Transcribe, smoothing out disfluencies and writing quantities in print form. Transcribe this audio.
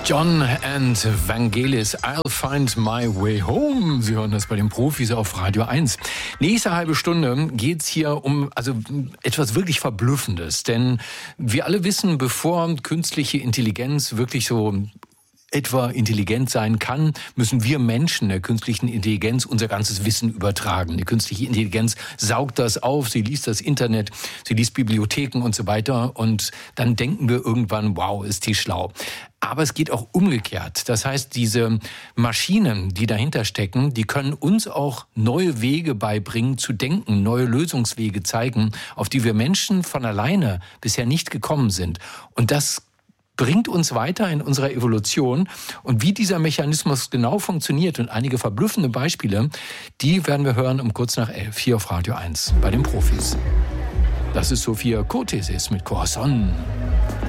John and Vangelis, I'll find my way home. Sie hören das bei den Profis auf Radio 1. Nächste halbe Stunde geht's hier um etwas wirklich Verblüffendes. Denn wir alle wissen, bevor künstliche Intelligenz wirklich so etwa intelligent sein kann, müssen wir Menschen der künstlichen Intelligenz unser ganzes Wissen übertragen. Die künstliche Intelligenz saugt das auf, sie liest das Internet, sie liest Bibliotheken und so weiter und dann denken wir irgendwann, wow, ist die schlau. Aber es geht auch umgekehrt. Das heißt, diese Maschinen, die dahinter stecken, die können uns auch neue Wege beibringen zu denken, neue Lösungswege zeigen, auf die wir Menschen von alleine bisher nicht gekommen sind. Und das bringt uns weiter in unserer Evolution. Und wie dieser Mechanismus genau funktioniert und einige verblüffende Beispiele, die werden wir hören um kurz nach 11 hier auf Radio 1 bei den Profis. Das ist Sophia Kotesis mit Corazon.